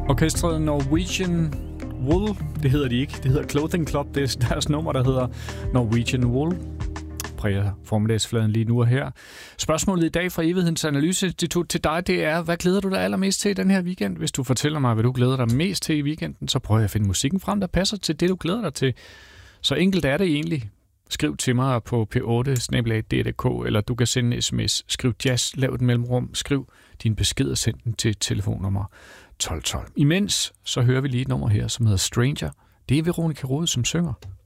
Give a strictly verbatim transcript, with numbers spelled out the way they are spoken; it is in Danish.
Orkestret Norwegian Wool, det hedder de ikke, det hedder Clothing Club, det er deres nummer, der hedder Norwegian Wool. Præger formiddagsfladen lige nu og her. Spørgsmålet i dag fra Evighedens Analyseinstitut til dig, det er, hvad glæder du dig allermest til i den her weekend? Hvis du fortæller mig, hvad du glæder dig mest til i weekenden, så prøver jeg at finde musikken frem, der passer til det, du glæder dig til. Så enkelt er det egentlig. Skriv til mig på p otte snabel-a d r k, eller du kan sende en sms. Skriv jazz, lav et mellemrum, skriv din besked og send den til telefonnummer tolv tolv. Imens så hører vi lige et nummer her, som hedder Stranger. Det er Veronica Rode, som synger.